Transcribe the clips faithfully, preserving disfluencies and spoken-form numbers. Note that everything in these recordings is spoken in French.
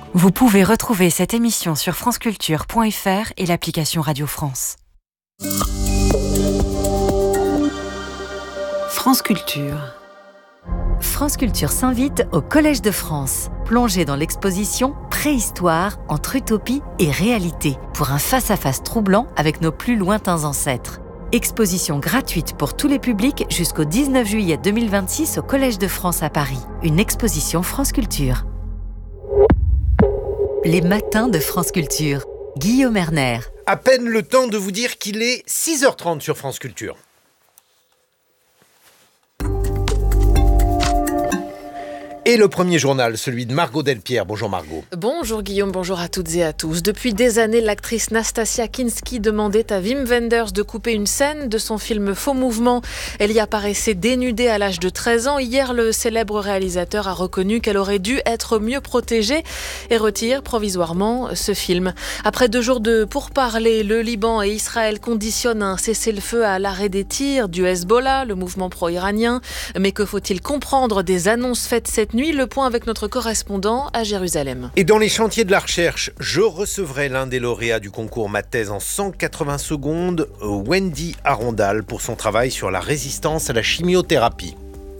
Vous pouvez retrouver cette émission sur franceculture point f r et l'application Radio France. France Culture. France Culture s'invite au Collège de France. Plongez dans l'exposition Préhistoire entre utopie et réalité pour un face-à-face troublant avec nos plus lointains ancêtres. Exposition gratuite pour tous les publics jusqu'au dix-neuf juillet deux mille vingt-six au Collège de France à Paris. Une exposition France Culture. Les matins de France Culture. Guillaume Erner. À peine le temps de vous dire qu'il est six heures trente sur France Culture. Et le premier journal, celui de Margot Delpierre. Bonjour Margot. Bonjour Guillaume, bonjour à toutes et à tous. Depuis des années, l'actrice Nastasia Kinski demandait à Wim Wenders de couper une scène de son film Faux Mouvement. Elle y apparaissait dénudée à l'âge de treize ans. Hier, le célèbre réalisateur a reconnu qu'elle aurait dû être mieux protégée et retire provisoirement ce film. Après deux jours de pourparlers, le Liban et Israël conditionnent un cessez-le-feu à l'arrêt des tirs du Hezbollah, le mouvement pro-iranien. Mais que faut-il comprendre des annonces faites cette nuit? Le point avec notre correspondant à Jérusalem. Et dans les chantiers de la recherche, je recevrai l'un des lauréats du concours Ma thèse en cent quatre-vingts secondes, Wendy Arondal, pour son travail sur la résistance à la chimiothérapie.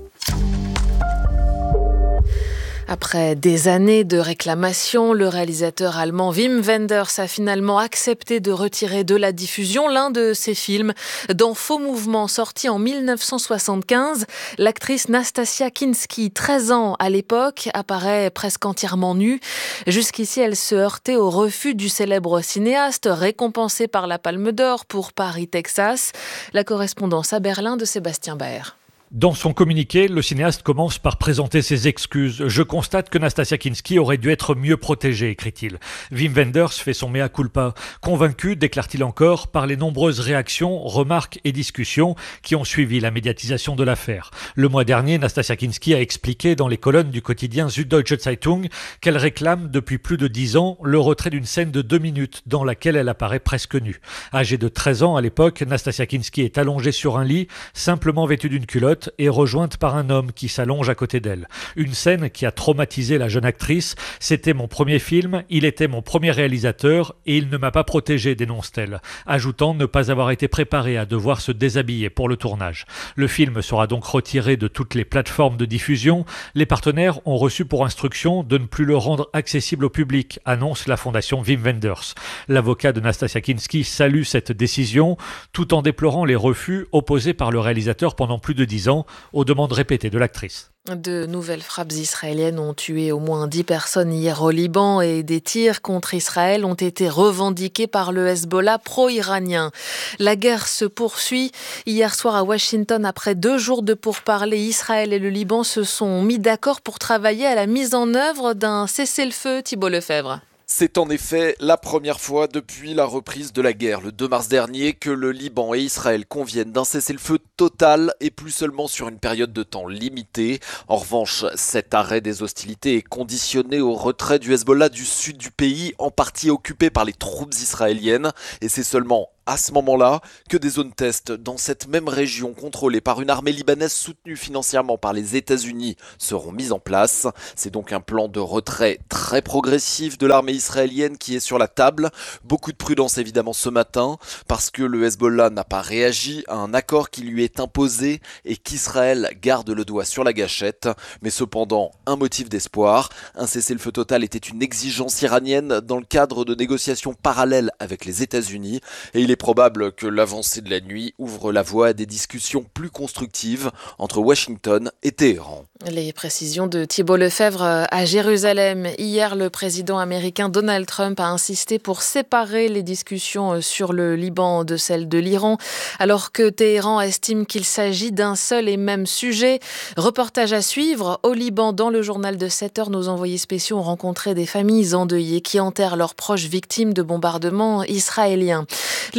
Après des années de réclamations, le réalisateur allemand Wim Wenders a finalement accepté de retirer de la diffusion l'un de ses films. Dans Faux Mouvement, sorti en dix-neuf cent soixante-quinze, l'actrice Nastasia Kinski, treize ans à l'époque, apparaît presque entièrement nue. Jusqu'ici, elle se heurtait au refus du célèbre cinéaste, récompensé par la Palme d'Or pour Paris, Texas. La correspondance à Berlin de Sébastien Baer. Dans son communiqué, le cinéaste commence par présenter ses excuses. « Je constate que Nastasia Kinski aurait dû être mieux protégée », écrit-il. Wim Wenders fait son mea culpa. Convaincu, déclare-t-il encore, par les nombreuses réactions, remarques et discussions qui ont suivi la médiatisation de l'affaire. Le mois dernier, Nastasia Kinski a expliqué dans les colonnes du quotidien Süddeutsche Zeitung qu'elle réclame depuis plus de dix ans le retrait d'une scène de deux minutes dans laquelle elle apparaît presque nue. Âgée de treize ans à l'époque, Nastasia Kinski est allongée sur un lit, simplement vêtue d'une culotte, et rejointe par un homme qui s'allonge à côté d'elle. Une scène qui a traumatisé la jeune actrice. « C'était mon premier film, il était mon premier réalisateur et il ne m'a pas protégée », dénonce-t-elle, ajoutant ne pas avoir été préparée à devoir se déshabiller pour le tournage. Le film sera donc retiré de toutes les plateformes de diffusion. Les partenaires ont reçu pour instruction de ne plus le rendre accessible au public, annonce la fondation Wim Wenders. L'avocat de Nastasia Kinski salue cette décision, tout en déplorant les refus opposés par le réalisateur pendant plus de dix ans aux demandes répétées de l'actrice. De nouvelles frappes israéliennes ont tué au moins dix personnes hier au Liban et des tirs contre Israël ont été revendiqués par le Hezbollah pro-iranien. La guerre se poursuit. Hier soir à Washington, après deux jours de pourparlers, Israël et le Liban se sont mis d'accord pour travailler à la mise en œuvre d'un cessez-le-feu. Thibault Lefebvre. C'est en effet la première fois depuis la reprise de la guerre le deux mars dernier que le Liban et Israël conviennent d'un cessez-le-feu total et plus seulement sur une période de temps limitée. En revanche, cet arrêt des hostilités est conditionné au retrait du Hezbollah du sud du pays, en partie occupé par les troupes israéliennes, et c'est seulement à ce moment-là que des zones test dans cette même région contrôlée par une armée libanaise soutenue financièrement par les États-Unis seront mises en place. C'est donc un plan de retrait très progressif de l'armée israélienne qui est sur la table. Beaucoup de prudence évidemment ce matin parce que le Hezbollah n'a pas réagi à un accord qui lui est imposé et qu'Israël garde le doigt sur la gâchette. Mais cependant, un motif d'espoir. Un cessez-le-feu total était une exigence iranienne dans le cadre de négociations parallèles avec les États-Unis et il est probable que l'avancée de la nuit ouvre la voie à des discussions plus constructives entre Washington et Téhéran. Les précisions de Thibault Lefebvre à Jérusalem. Hier, le président américain Donald Trump a insisté pour séparer les discussions sur le Liban de celles de l'Iran, alors que Téhéran estime qu'il s'agit d'un seul et même sujet. Reportage à suivre. Au Liban, dans le journal de sept heures, nos envoyés spéciaux ont rencontré des familles endeuillées qui enterrent leurs proches victimes de bombardements israéliens. Les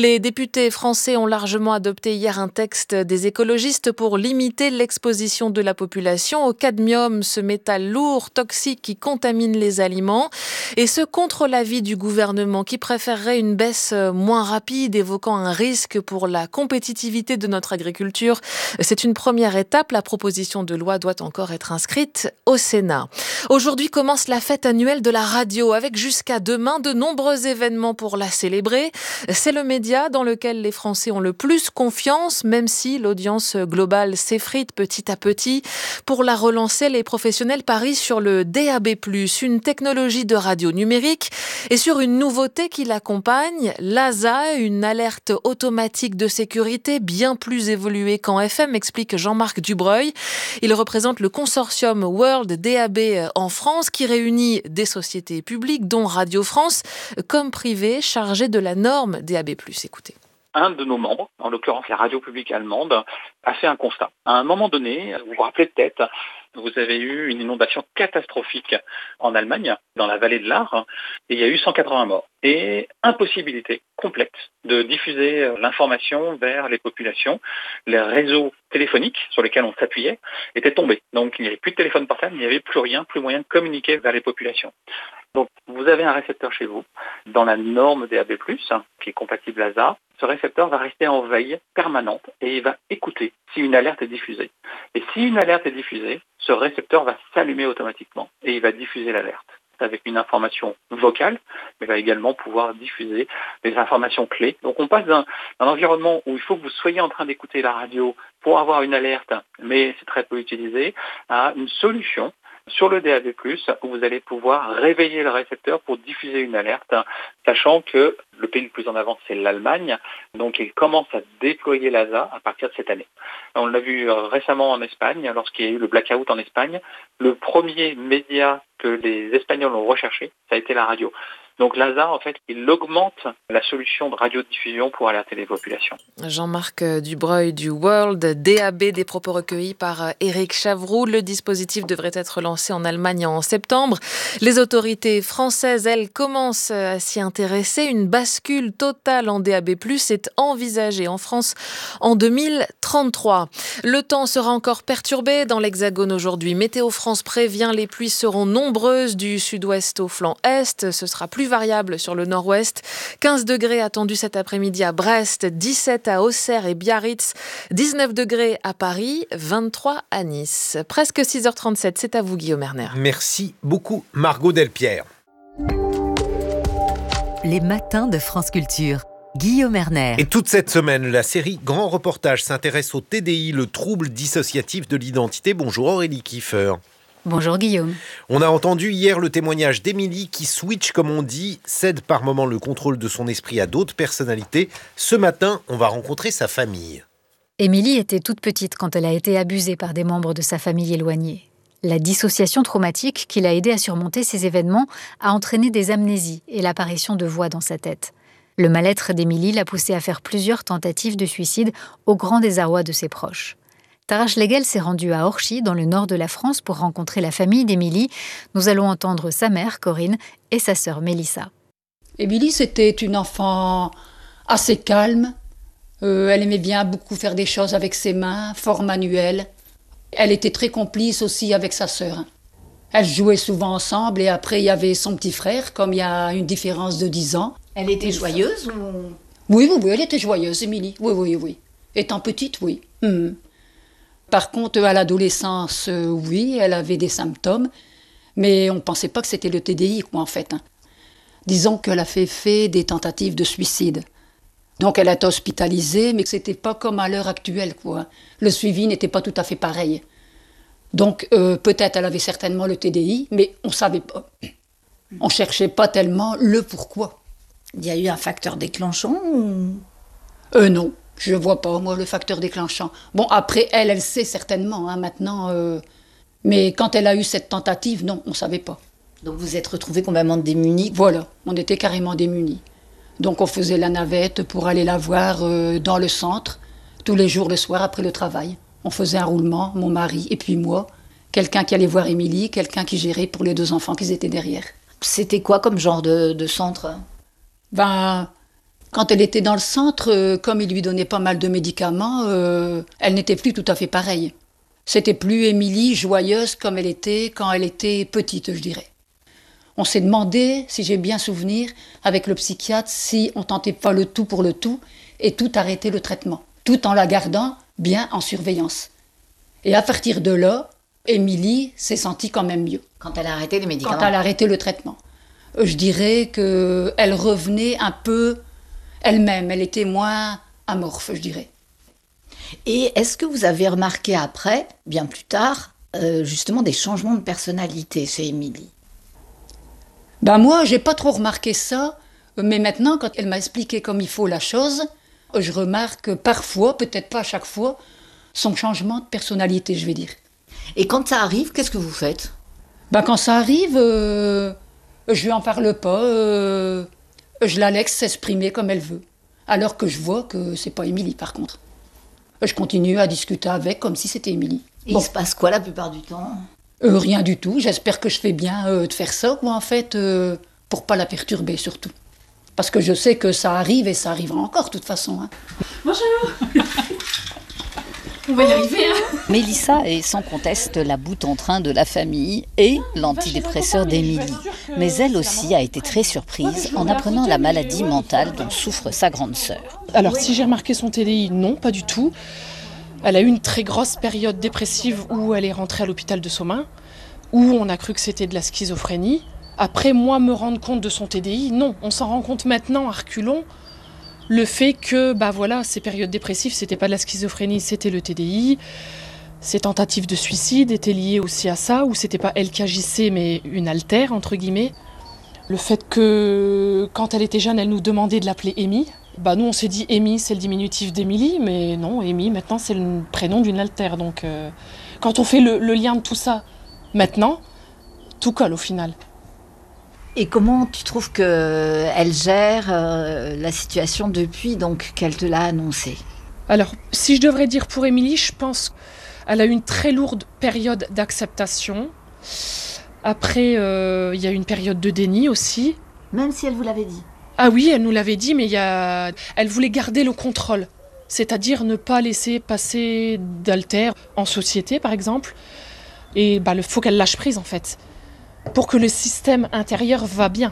Les députés français ont largement adopté hier un texte des écologistes pour limiter l'exposition de la population au cadmium, ce métal lourd, toxique qui contamine les aliments. Et ce contre l'avis du gouvernement qui préférerait une baisse moins rapide, évoquant un risque pour la compétitivité de notre agriculture. C'est une première étape. La proposition de loi doit encore être inscrite au Sénat. Aujourd'hui commence la fête annuelle de la radio avec jusqu'à demain de nombreux événements pour la célébrer. C'est le média dans lequel les Français ont le plus confiance, même si l'audience globale s'effrite petit à petit. Pour la relancer, les professionnels parient sur le D A B plus, une technologie de radio numérique, et sur une nouveauté qui l'accompagne, l'A S A, une alerte automatique de sécurité bien plus évoluée qu'en F M, explique Jean-Marc Dubreuil. Il représente le consortium World D A B en France qui réunit des sociétés publiques, dont Radio France, comme privées, chargées de la norme D A B plus. Écoutez. Un de nos membres, en l'occurrence la radio publique allemande, a fait un constat. À un moment donné, vous vous rappelez peut-être, vous avez eu une inondation catastrophique en Allemagne, dans la vallée de l'Ar, et il y a eu cent quatre-vingts morts. Et impossibilité complète de diffuser l'information vers les populations. Les réseaux téléphoniques sur lesquels on s'appuyait étaient tombés. Donc il n'y avait plus de téléphone portable, il n'y avait plus rien, plus moyen de communiquer vers les populations. Donc vous avez un récepteur chez vous, dans la norme D A B plus, qui est compatible A S A. Ce récepteur va rester en veille permanente et il va écouter si une alerte est diffusée. Et si une alerte est diffusée, ce récepteur va s'allumer automatiquement et il va diffuser l'alerte avec une information vocale, mais va également pouvoir diffuser des informations clés. Donc on passe d'un, d'un environnement où il faut que vous soyez en train d'écouter la radio pour avoir une alerte, mais c'est très peu utilisé, à une solution sur le D A B plus, où vous allez pouvoir réveiller le récepteur pour diffuser une alerte, sachant que le pays le plus en avance, c'est l'Allemagne, donc il commence à déployer l'A S A à partir de cette année. On l'a vu récemment en Espagne, lorsqu'il y a eu le blackout en Espagne, le premier média que les Espagnols ont recherché, ça a été la radio. Donc l'A S A, en fait, il augmente la solution de radiodiffusion pour alerter les populations. Jean-Marc Dubreuil du World D A B, des propos recueillis par Éric Chavroux. Le dispositif devrait être lancé en Allemagne en septembre. Les autorités françaises, elles, commencent à s'y intéresser. Une bascule totale en D A B plus, est envisagée en France en deux mille trente-trois. Le temps sera encore perturbé dans l'Hexagone aujourd'hui. Météo France prévient, les pluies seront nombreuses du sud-ouest au flanc est. Ce sera plus variable sur le nord-ouest. quinze degrés attendus cet après-midi à Brest, dix-sept à Auxerre et Biarritz, dix-neuf degrés à Paris, vingt-trois à Nice. Presque six heures trente-sept, c'est à vous Guillaume Erner. Merci beaucoup Margot Delpierre. Les matins de France Culture. Guillaume Erner. Et toute cette semaine, la série Grand Reportage s'intéresse au T D I, le trouble dissociatif de l'identité. Bonjour Aurélie Kiefer. Bonjour Guillaume. On a entendu hier le témoignage d'Émilie qui switch, comme on dit, cède par moments le contrôle de son esprit à d'autres personnalités. Ce matin, on va rencontrer sa famille. Émilie était toute petite quand elle a été abusée par des membres de sa famille éloignée. La dissociation traumatique qui l'a aidée à surmonter ces événements a entraîné des amnésies et l'apparition de voix dans sa tête. Le mal-être d'Émilie l'a poussée à faire plusieurs tentatives de suicide au grand désarroi de ses proches. Tara Schlegel s'est rendue à Orchy, dans le nord de la France, pour rencontrer la famille d'Émilie. Nous allons entendre sa mère, Corinne, et sa sœur, Mélissa. Émilie, c'était une enfant assez calme. Euh, elle aimait bien beaucoup faire des choses avec ses mains, fort manuelle. Elle était très complice aussi avec sa sœur. Elles jouaient souvent ensemble et après, il y avait son petit frère, comme il y a une différence de dix ans. Elle était joyeuse ou... Oui, oui, oui, elle était joyeuse, Émilie. Oui, oui, oui. Étant petite, oui. Mmh. Par contre, à l'adolescence, euh, oui, elle avait des symptômes, mais on ne pensait pas que c'était le T D I, quoi, en fait. Hein. Disons qu'elle a fait, fait des tentatives de suicide. Donc elle a été hospitalisée, mais ce n'était pas comme à l'heure actuelle, quoi. Le suivi n'était pas tout à fait pareil. Donc euh, peut-être elle avait certainement le T D I, mais on ne savait pas. On ne cherchait pas tellement le pourquoi. Il y a eu un facteur déclenchant ou... Euh, non. Je ne vois pas, moi, le facteur déclenchant. Bon, après, elle, elle sait certainement, hein, maintenant. Euh... Mais quand elle a eu cette tentative, non, on ne savait pas. Donc vous êtes retrouvés complètement démunis? Voilà, on était carrément démunis. Donc on faisait la navette pour aller la voir euh, dans le centre, tous les jours le soir après le travail. On faisait un roulement, mon mari et puis moi. Quelqu'un qui allait voir Émilie, quelqu'un qui gérait pour les deux enfants qui étaient derrière. C'était quoi comme genre de, de centre? Ben... Quand elle était dans le centre, euh, comme il lui donnait pas mal de médicaments, euh, elle n'était plus tout à fait pareille. C'était plus Émilie joyeuse comme elle était quand elle était petite, je dirais. On s'est demandé, si j'ai bien souvenir, avec le psychiatre, si on tentait pas le tout pour le tout et tout arrêter le traitement, tout en la gardant bien en surveillance. Et à partir de là, Émilie s'est sentie quand même mieux. Quand elle a arrêté les médicaments. Quand elle a arrêté le traitement. Je dirais qu'elle revenait un peu elle-même, elle était moins amorphe, je dirais. Et est-ce que vous avez remarqué après, bien plus tard, euh, justement des changements de personnalité chez Émilie ? Ben moi, j'ai pas trop remarqué ça, mais maintenant, quand elle m'a expliqué comme il faut la chose, je remarque parfois, peut-être pas à chaque fois, son changement de personnalité, je vais dire. Et quand ça arrive, qu'est-ce que vous faites ? Ben quand ça arrive, euh, je lui en parle pas, euh, je la laisse s'exprimer comme elle veut. Alors que je vois que c'est pas Émilie, par contre. Je continue à discuter avec comme si c'était Émilie. Et bon. Il se passe quoi la plupart du temps ? Euh, rien du tout. J'espère que je fais bien euh, de faire ça, quoi, en fait, euh, pour pas la perturber, surtout. Parce que je sais que ça arrive et ça arrivera encore, de toute façon. Hein. Bonjour. On va y arriver, hein. Mélissa est sans conteste la boute en train de la famille et l'antidépresseur d'Émilie. Mais elle aussi a été très surprise en apprenant la maladie mentale dont souffre sa grande sœur. Alors, si j'ai remarqué son T D I, non, pas du tout. Elle a eu une très grosse période dépressive où elle est rentrée à l'hôpital de Somain, où on a cru que c'était de la schizophrénie. Après, moi, me rendre compte de son T D I, non. On s'en rend compte maintenant, à reculons, le fait que, bah voilà, ces périodes dépressives, c'était pas de la schizophrénie, c'était le T D I. Ces tentatives de suicide étaient liées aussi à ça, où c'était pas elle qui agissait, mais une altère, entre guillemets. Le fait que, quand elle était jeune, elle nous demandait de l'appeler Amy. Bah nous on s'est dit Amy, c'est le diminutif d'Émilie, mais non, Amy maintenant c'est le prénom d'une altère. Donc euh, quand on fait le, le lien de tout ça maintenant, tout colle au final. Et comment tu trouves qu'elle gère euh, la situation depuis donc qu'elle te l'a annoncé ? Alors si je devrais dire pour Émilie, je pense qu'elle a eu une très lourde période d'acceptation. Après euh, il y a eu une période de déni aussi. Même si elle vous l'avait dit ? Ah oui, elle nous l'avait dit, mais il y a... elle voulait garder le contrôle. C'est-à-dire ne pas laisser passer d'altère en société, par exemple. Et bah, il faut qu'elle lâche prise, en fait, pour que le système intérieur va bien.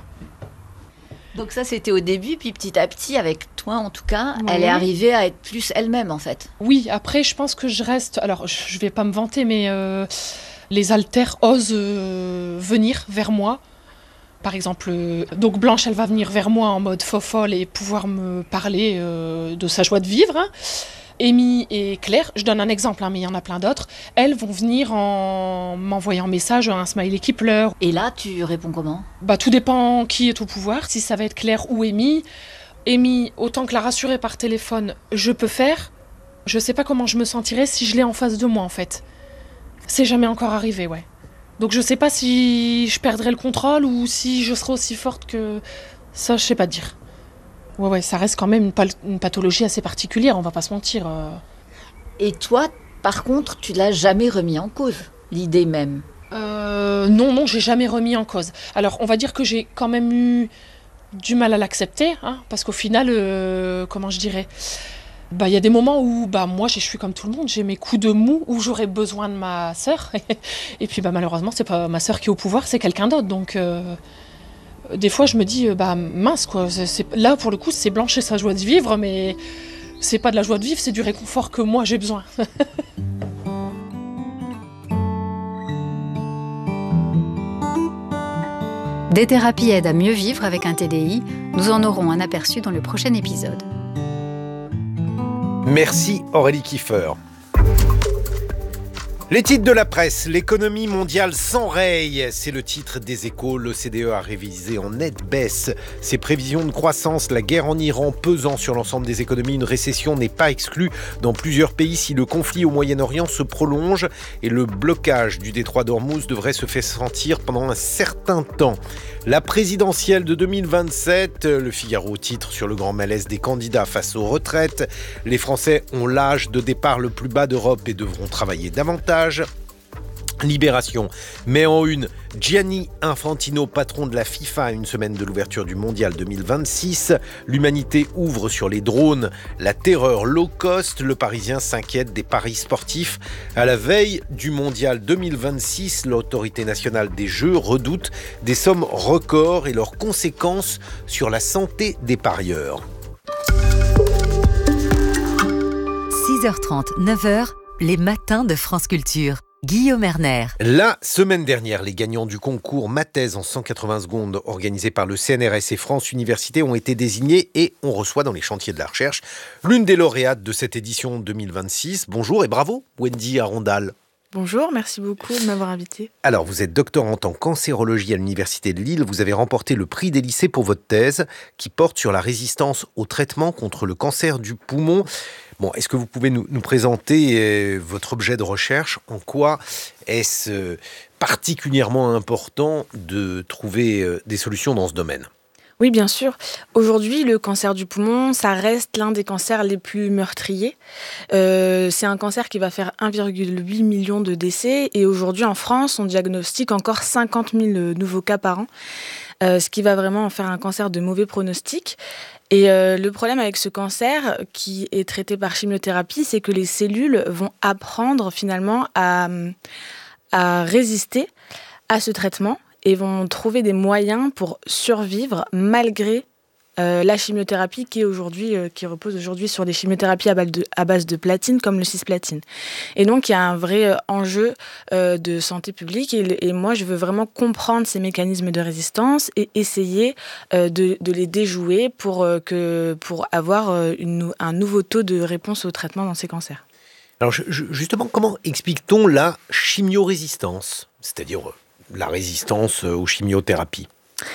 Donc ça, c'était au début, puis petit à petit, avec toi en tout cas, oui. Elle est arrivée à être plus elle-même, en fait. Oui, après, je pense que je reste... Alors, je ne vais pas me vanter, mais euh, les altères osent euh, venir vers moi. Par exemple, euh, donc Blanche, elle va venir vers moi en mode fofolle et pouvoir me parler euh, de sa joie de vivre. Hein. Amy et Claire, je donne un exemple, hein, mais il y en a plein d'autres, elles vont venir en m'envoyant un message, un smiley qui pleure. Et là, tu réponds comment ? Bah, tout dépend qui est au pouvoir, si ça va être Claire ou Amy. Amy, autant que la rassurer par téléphone, je peux faire. Je sais pas comment je me sentirais si je l'ai en face de moi, en fait. C'est jamais encore arrivé, ouais. Donc je sais pas si je perdrai le contrôle ou si je serai aussi forte que... Ça, je sais pas dire. Ouais, ouais, ça reste quand même une, pal- une pathologie assez particulière, on va pas se mentir. Euh... Et toi, par contre, tu l'as jamais remis en cause, l'idée même ? euh, Non, non, j'ai jamais remis en cause. Alors, on va dire que j'ai quand même eu du mal à l'accepter, hein, parce qu'au final, euh, comment je dirais... Bah, il y a des moments où bah, moi je suis comme tout le monde, j'ai mes coups de mou où j'aurais besoin de ma sœur. Et puis bah, malheureusement, c'est pas ma sœur qui est au pouvoir, c'est quelqu'un d'autre. Donc euh, des fois je me dis, bah mince quoi, c'est, c'est, là pour le coup c'est Blanche et sa joie de vivre, mais c'est pas de la joie de vivre, c'est du réconfort que moi j'ai besoin. Des thérapies aident à mieux vivre avec un T D I. Nous en aurons un aperçu dans le prochain épisode. Merci Aurélie Kiefer. Les titres de la presse, l'économie mondiale s'enraye, c'est le titre des Échos. L'O C D E a révisé en nette baisse ses prévisions de croissance. La guerre en Iran pesant sur l'ensemble des économies, une récession n'est pas exclue dans plusieurs pays si le conflit au Moyen-Orient se prolonge et le blocage du détroit d'Ormuz devrait se faire sentir pendant un certain temps. La présidentielle de deux mille vingt-sept, le Figaro titre sur le grand malaise des candidats face aux retraites. Les Français ont l'âge de départ le plus bas d'Europe et devront travailler davantage. Libération met en une Gianni Infantino, patron de la FIFA, à une semaine de l'ouverture du Mondial deux mille vingt-six. L'humanité ouvre sur les drones la terreur low cost. Le Parisien s'inquiète des paris sportifs. À la veille du Mondial deux mille vingt-six, l'autorité nationale des Jeux redoute des sommes records et leurs conséquences sur la santé des parieurs. six heures trente, neuf heures, les matins de France Culture. Guillaume Erner. La semaine dernière, les gagnants du concours Mathèse en cent quatre-vingts secondes organisé par le C N R S et France Université ont été désignés et on reçoit dans les chantiers de la recherche l'une des lauréates de cette édition deux mille vingt-six. Bonjour et bravo, Wendy Arondal. Bonjour, merci beaucoup de m'avoir invité. Alors, vous êtes doctorante en cancérologie à l'Université de Lille. Vous avez remporté le prix des lycées pour votre thèse qui porte sur la résistance au traitement contre le cancer du poumon. Bon, est-ce que vous pouvez nous, nous présenter euh, votre objet de recherche ? En quoi est-ce euh, particulièrement important de trouver euh, des solutions dans ce domaine ? Oui, bien sûr. Aujourd'hui, le cancer du poumon, ça reste l'un des cancers les plus meurtriers. Euh, c'est un cancer qui va faire un virgule huit million de décès. Et aujourd'hui, en France, on diagnostique encore cinquante mille nouveaux cas par an, euh, ce qui va vraiment en faire un cancer de mauvais pronostic. Et euh, le problème avec ce cancer, qui est traité par chimiothérapie, c'est que les cellules vont apprendre finalement à, à résister à ce traitement et vont trouver des moyens pour survivre malgré euh, la chimiothérapie qui, est aujourd'hui, euh, qui repose aujourd'hui sur des chimiothérapies à base, de, à base de platine comme le cisplatine. Et donc il y a un vrai euh, enjeu euh, de santé publique et, et moi je veux vraiment comprendre ces mécanismes de résistance et essayer euh, de, de les déjouer pour, euh, que, pour avoir euh, une, un nouveau taux de réponse au traitement dans ces cancers. Alors je, je, justement, comment explique-t-on la chimiorésistance, c'est-à-dire la résistance aux chimiothérapies ?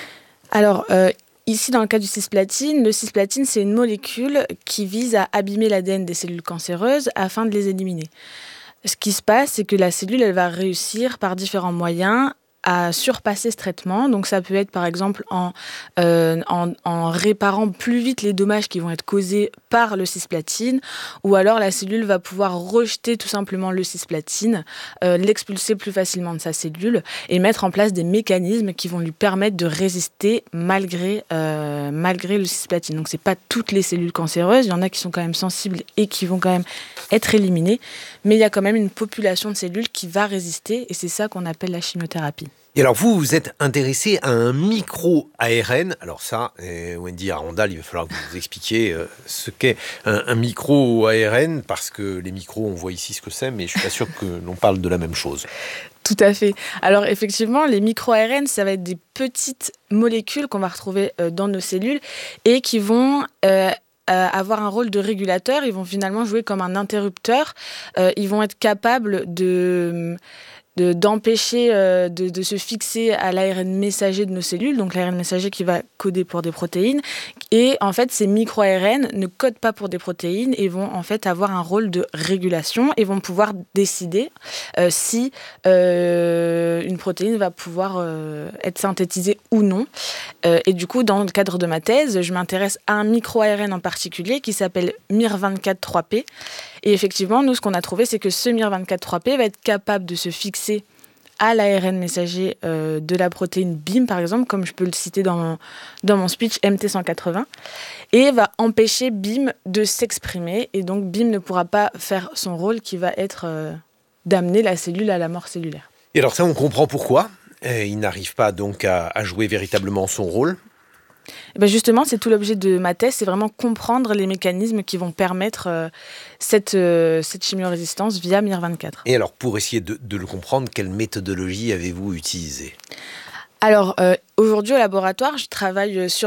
Alors, euh, ici, dans le cas du cisplatine, le cisplatine, c'est une molécule qui vise à abîmer l'A D N des cellules cancéreuses afin de les éliminer. Ce qui se passe, c'est que la cellule, elle va réussir par différents moyens à surpasser ce traitement. Donc ça peut être par exemple en, euh, en, en réparant plus vite les dommages qui vont être causés par le cisplatine, ou alors la cellule va pouvoir rejeter tout simplement le cisplatine, euh, l'expulser plus facilement de sa cellule et mettre en place des mécanismes qui vont lui permettre de résister malgré, euh, malgré le cisplatine. Donc c'est pas toutes les cellules cancéreuses, il y en a qui sont quand même sensibles et qui vont quand même être éliminées, mais il y a quand même une population de cellules qui va résister et c'est ça qu'on appelle la chimiothérapie. Et alors vous, vous êtes intéressé à un micro-A R N. Alors ça, eh, Wendy Arondal, il va falloir que vous nous expliquiez euh, ce qu'est un, un micro-A R N, parce que les micros, on voit ici ce que c'est, mais je suis pas sûr que l'on parle de la même chose. Tout à fait. Alors effectivement, les micro-A R N, ça va être des petites molécules qu'on va retrouver euh, dans nos cellules et qui vont euh, euh, avoir un rôle de régulateur. Ils vont finalement jouer comme un interrupteur. Euh, ils vont être capables de... De, d'empêcher euh, de, de se fixer à l'A R N messager de nos cellules, donc l'A R N messager qui va coder pour des protéines. Et en fait, ces micro-A R N ne codent pas pour des protéines et vont en fait avoir un rôle de régulation et vont pouvoir décider euh, si euh, une protéine va pouvoir euh, être synthétisée ou non. Euh, et du coup, dans le cadre de ma thèse, je m'intéresse à un micro-A R N en particulier qui s'appelle M I R vingt-quatre trois P. Et effectivement, nous, ce qu'on a trouvé, c'est que ce M I R vingt-quatre trois P va être capable de se fixer à l'A R N messager euh, de la protéine B I M, par exemple, comme je peux le citer dans mon, dans mon speech M T cent quatre-vingts, et va empêcher B I M de s'exprimer. Et donc, B I M ne pourra pas faire son rôle qui va être euh, d'amener la cellule à la mort cellulaire. Et alors ça, on comprend pourquoi. Euh, il n'arrive pas donc à, à jouer véritablement son rôle. Et ben justement, c'est tout l'objet de ma thèse, c'est vraiment comprendre les mécanismes qui vont permettre euh, cette, euh, cette chimiorésistance via M I R vingt-quatre. Et alors, pour essayer de, de le comprendre, quelle méthodologie avez-vous utilisée ? Alors, euh, aujourd'hui au laboratoire, je travaille sur